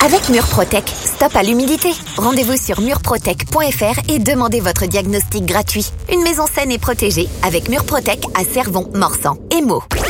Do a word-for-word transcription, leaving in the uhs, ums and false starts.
Avec Murprotec, stop à l'humidité. Rendez-vous sur murprotec point f r et demandez votre diagnostic gratuit. Une maison saine et protégée avec Murprotec à Cervon, Morsan et Meaux.